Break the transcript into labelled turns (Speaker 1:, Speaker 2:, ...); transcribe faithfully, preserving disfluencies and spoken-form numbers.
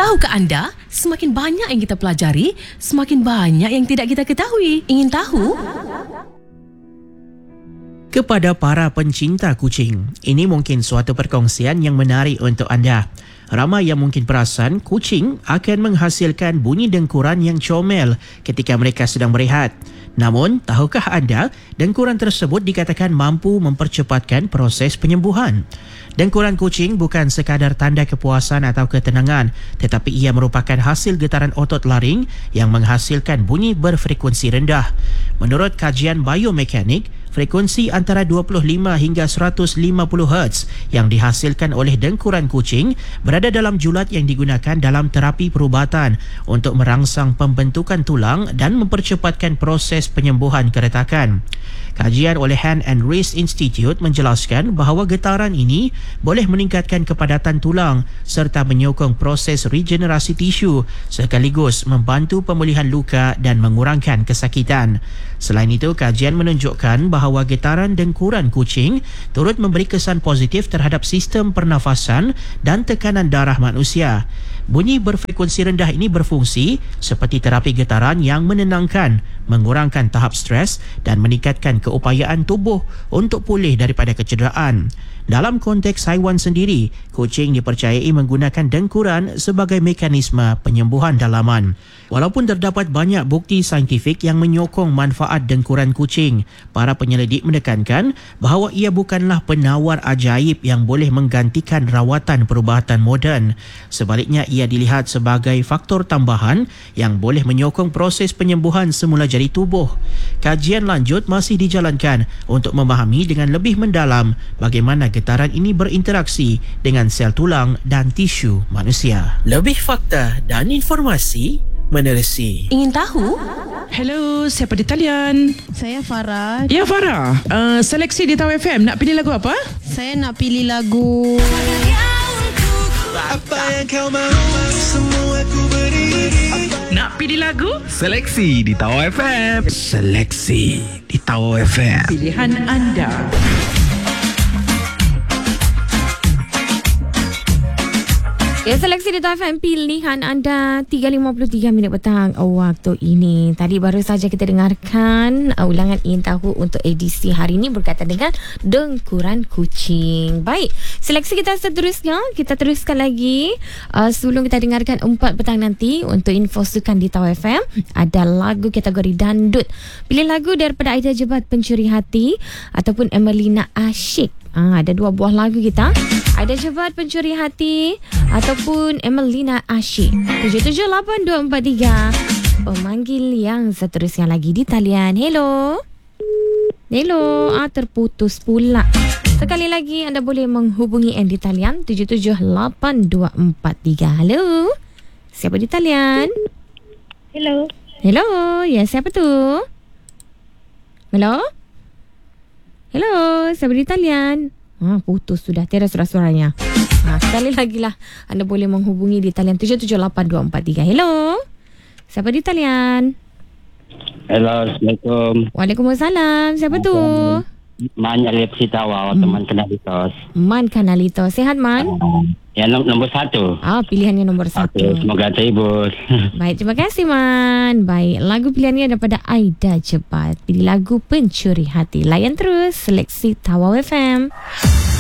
Speaker 1: Tahukah anda, semakin banyak yang kita pelajari, semakin banyak yang tidak kita ketahui. Ingin tahu?
Speaker 2: Kepada para pencinta kucing, ini mungkin suatu perkongsian yang menarik untuk anda. Ramai yang mungkin perasan kucing akan menghasilkan bunyi dengkuran yang comel ketika mereka sedang berehat. Namun, tahukah anda, dengkuran tersebut dikatakan mampu mempercepatkan proses penyembuhan. Dengkuran kucing bukan sekadar tanda kepuasan atau ketenangan, tetapi ia merupakan hasil getaran otot laring yang menghasilkan bunyi berfrekuensi rendah. Menurut kajian biomekanik, frekuensi antara dua puluh lima hingga seratus lima puluh hertz yang dihasilkan oleh dengkuran kucing berada dalam julat yang digunakan dalam terapi perubatan untuk merangsang pembentukan tulang dan mempercepatkan proses penyembuhan keretakan. Kajian oleh Hand and Wrist Institute menjelaskan bahawa getaran ini boleh meningkatkan kepadatan tulang serta menyokong proses regenerasi tisu sekaligus membantu pemulihan luka dan mengurangkan kesakitan. Selain itu, kajian menunjukkan bahawa getaran dengkuran kucing turut memberi kesan positif terhadap sistem pernafasan dan tekanan darah manusia. Bunyi berfrekuensi rendah ini berfungsi seperti terapi getaran yang menenangkan, mengurangkan tahap stres dan meningkatkan keupayaan tubuh untuk pulih daripada kecederaan. Dalam konteks haiwan sendiri, kucing dipercayai menggunakan dengkuran sebagai mekanisme penyembuhan dalaman. Walaupun terdapat banyak bukti saintifik yang menyokong manfaat dengkuran kucing, para penyelidik menekankan bahawa ia bukanlah penawar ajaib yang boleh menggantikan rawatan perubatan moden. Sebaliknya, ia dilihat sebagai faktor tambahan yang boleh menyokong proses penyembuhan semula jari tubuh. Kajian lanjut masih dijalankan untuk memahami dengan lebih mendalam bagaimana getaran ini berinteraksi dengan sel tulang dan tisu manusia. Lebih fakta dan informasi menerusi.
Speaker 1: Ingin tahu?
Speaker 3: Hello, siapa di talian?
Speaker 4: Saya Farah.
Speaker 3: Ya, Farah. Uh, seleksi di Tahu F M. Nak pilih lagu apa?
Speaker 4: Saya nak pilih lagu
Speaker 5: Apa yang kau mahu, semua ku beri.
Speaker 3: Nak pilih lagu?
Speaker 5: Seleksi di Tahu F M. Seleksi di Tahu F M.
Speaker 3: Pilihan anda.
Speaker 6: Ya, seleksi di Tahu F M, pilihan anda tiga lima puluh tiga minit petang waktu ini. Tadi baru saja kita dengarkan uh, ulangan Ingin Tahu untuk edisi hari ini berkaitan dengan dengkuran kucing. Baik, seleksi kita seterusnya, kita teruskan lagi. Uh, sebelum kita dengarkan empat petang nanti untuk info sukan di Tahu F M, ada lagu kategori dandut. Pilih lagu daripada Aida Jebat Pencuri Hati ataupun Emelina Asyik. Ah, ada dua buah lagu kita. Aida Jebat Pencuri Hati ataupun Emelina Asyik. tujuh tujuh lapan dua empat tiga. Pemanggil yang seterusnya lagi di talian. Hello. Hello. Ah, terputus pula. Sekali lagi anda boleh menghubungi N di talian tujuh tujuh lapan dua empat tiga. Halo. Siapa di talian?
Speaker 7: Hello.
Speaker 6: Hello. Ya, siapa tu? Hello. Hello, siapa di talian? Ah, putus sudah, tiada suara-suaranya. Ah, sekali lagi lah, anda boleh menghubungi di talian tujuh tujuh lapan dua empat tiga. Hello, siapa di talian?
Speaker 8: Hello, Assalamualaikum.
Speaker 6: Waalaikumsalam, siapa tu?
Speaker 8: Man Alip Sitawa, hmm. teman Kanalitos.
Speaker 6: Man Kanalitos, sehat Man?
Speaker 8: Uh, ya, nom- nombor satu.
Speaker 6: Ah, pilihannya nombor satu.
Speaker 8: Okay, semoga terhibur.
Speaker 6: Baik, terima kasih Man. Baik, lagu pilihannya daripada Aida Jebat. Pilih lagu Pencuri Hati. Layan terus, seleksi Tahu F M.